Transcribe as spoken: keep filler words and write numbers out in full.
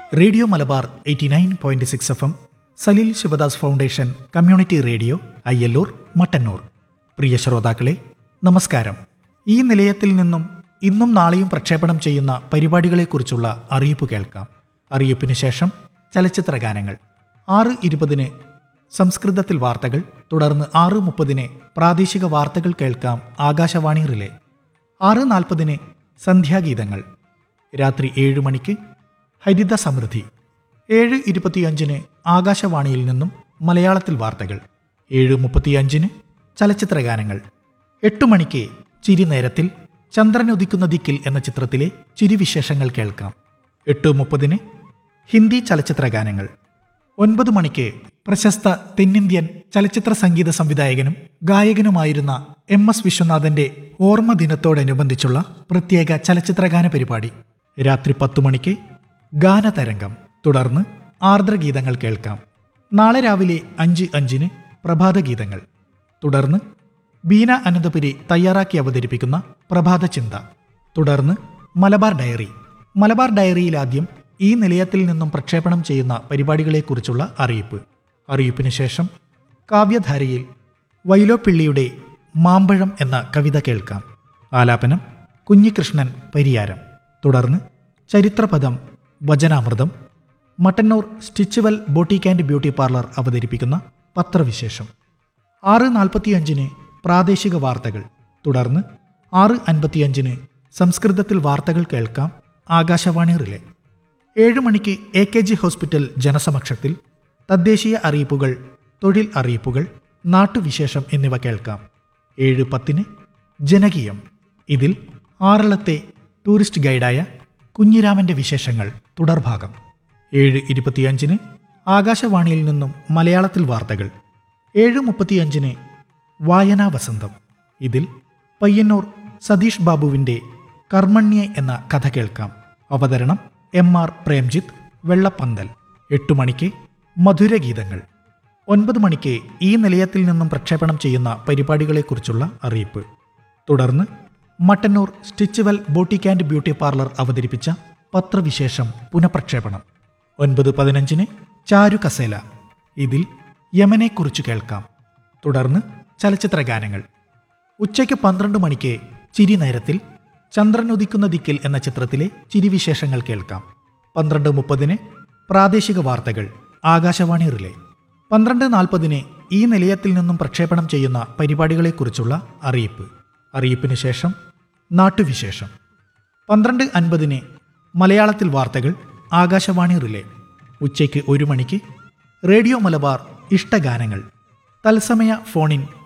Radio Malabar eighty nine point six F M, Saleel Sivadas foundation community radio, Ayyallur, Mattannur. പ്രിയ ശ്രോതാക്കളെ, നമസ്കാരം. ഈ നിലയത്തിൽ നിന്നും ഇന്നും നാളെയും പ്രക്ഷേപണം ചെയ്യുന്ന പരിപാടികളെക്കുറിച്ചുള്ള അറിയിപ്പ് കേൾക്കാം. അറിയിപ്പിന് ശേഷം ചലച്ചിത്ര ഗാനങ്ങൾ. ആറ് ഇരുപതിന് സംസ്കൃതത്തിൽ വാർത്തകൾ, തുടർന്ന് ആറ് മുപ്പതിന് പ്രാദേശിക വാർത്തകൾ കേൾക്കാം ആകാശവാണി റിലേ. ആറ് നാൽപ്പതിന് സന്ധ്യാഗീതങ്ങൾ. രാത്രി ഏഴ് മണിക്ക് ഹരിത സമൃദ്ധി. ഏഴ് ഇരുപത്തിയഞ്ചിന് ആകാശവാണിയിൽ നിന്നും മലയാളത്തിൽ വാർത്തകൾ. ഏഴ് മുപ്പത്തിയഞ്ചിന് ചലച്ചിത്ര ഗാനങ്ങൾ. എട്ട് മണിക്ക് ചിരി നേരത്തിൽ ചന്ദ്രൻ ഉദിക്കുന്ന ദിക്കിൽ എന്ന ചിത്രത്തിലെ ചിരിവിശേഷങ്ങൾ കേൾക്കാം. എട്ട് മുപ്പതിന് ഹിന്ദി ചലച്ചിത്ര ഗാനങ്ങൾ. ഒൻപത് മണിക്ക് പ്രശസ്ത തെന്നിന്ത്യൻ ചലച്ചിത്ര സംഗീത സംവിധായകനും ഗായകനുമായിരുന്ന എം എസ് വിശ്വനാഥന്റെ ഓർമ്മ ദിനത്തോടനുബന്ധിച്ചുള്ള പ്രത്യേക ചലച്ചിത്രഗാന പരിപാടി. രാത്രി പത്തു മണിക്ക് ഗാനതരംഗം. തുടർന്ന് ആർദ്രഗീതങ്ങൾ കേൾക്കാം. നാളെ രാവിലെ അഞ്ച് അഞ്ചിന് പ്രഭാതഗീതങ്ങൾ. തുടർന്ന് ബീന അനന്തപുരി തയ്യാറാക്കി അവതരിപ്പിക്കുന്ന പ്രഭാത ചിന്ത. തുടർന്ന് മലബാർ ഡയറി. മലബാർ ഡയറിയിലാദ്യം ഈ നിലയത്തിൽ നിന്നും പ്രക്ഷേപണം ചെയ്യുന്ന പരിപാടികളെക്കുറിച്ചുള്ള അറിയിപ്പ്. അറിയിപ്പിന് ശേഷം കാവ്യധാരയിൽ വൈലോപ്പിള്ളിയുടെ മാമ്പഴം എന്ന കവിത കേൾക്കാം. ആലാപനം കുഞ്ഞികൃഷ്ണൻ പരിയാരം. തുടർന്ന് ചരിത്രപദം, വചനാമൃതം. Mattannur സ്റ്റിച്ചുവൽ boutique and beauty parlour അവതരിപ്പിക്കുന്ന പത്രവിശേഷം. ആറ് നാൽപ്പത്തിയഞ്ചിന് പ്രാദേശിക വാർത്തകൾ. തുടർന്ന് ആറ് അൻപത്തിയഞ്ചിന് സംസ്കൃതത്തിൽ വാർത്തകൾ കേൾക്കാം ആകാശവാണി റിലേ. ഏഴ് മണിക്ക് എ കെ ജി ഹോസ്പിറ്റൽ ജനസമക്ഷത്തിൽ തദ്ദേശീയ അറിയിപ്പുകൾ, തൊഴിൽ അറിയിപ്പുകൾ, നാട്ടുവിശേഷം എന്നിവ കേൾക്കാം. ഏഴ് പത്തിന് ജനകീയം. ഇതിൽ ആറളത്തെ ടൂറിസ്റ്റ് ഗൈഡായ കുഞ്ഞിരാമന്റെ വിശേഷങ്ങൾ തുടർഭാഗം. ഏഴ് ഇരുപത്തിയഞ്ചിന് ആകാശവാണിയിൽ നിന്നും മലയാളത്തിൽ വാർത്തകൾ. ഏഴ് മുപ്പത്തിയഞ്ചിന് വായനാ വസന്തം. ഇതിൽ പയ്യന്നൂർ സതീഷ് ബാബുവിൻ്റെ കർമ്മണ്യെ എന്ന കഥ കേൾക്കാം. അവതരണം എം ആർ പ്രേംജിത്ത്, വെള്ളപ്പന്തൽ. എട്ടു മണിക്ക് മധുരഗീതങ്ങൾ. ഒൻപത് മണിക്ക് ഈ നിലയത്തിൽ നിന്നും പ്രക്ഷേപണം ചെയ്യുന്ന പരിപാടികളെക്കുറിച്ചുള്ള അറിയിപ്പ്. തുടർന്ന് Mattannur സ്റ്റിച്ചുവൽ boutique and beauty parlour അവതരിപ്പിച്ച പത്രവിശേഷം പുനഃപ്രക്ഷേപണം. ഒൻപത് പതിനഞ്ചിന് ചാരു കസേല. ഇതിൽ യമനെക്കുറിച്ച് കേൾക്കാം. തുടർന്ന് ചലച്ചിത്ര ഗാനങ്ങൾ. ഉച്ചയ്ക്ക് പന്ത്രണ്ട് മണിക്ക് ചിരി നേരത്തിൽ ചന്ദ്രൻ ഉദിക്കുന്ന ദിക്കിൽ എന്ന ചിത്രത്തിലെ ചിരിവിശേഷങ്ങൾ കേൾക്കാം. പന്ത്രണ്ട് മുപ്പതിന് പ്രാദേശിക വാർത്തകൾ ആകാശവാണി റിലേ. പന്ത്രണ്ട് നാൽപ്പതിന് ഈ നിലയത്തിൽ നിന്നും പ്രക്ഷേപണം ചെയ്യുന്ന പരിപാടികളെക്കുറിച്ചുള്ള അറിയിപ്പ്. അറിയിപ്പിന് ശേഷം നാട്ടുവിശേഷം. പന്ത്രണ്ട് അൻപതിന് മലയാളത്തിൽ വാർത്തകൾ ആകാശവാണി റിലേ. ഉച്ചയ്ക്ക് ഒരു മണിക്ക് റേഡിയോ മലബാർ ഇഷ്ടഗാനങ്ങൾ. തത്സമയ ഫോണിൻ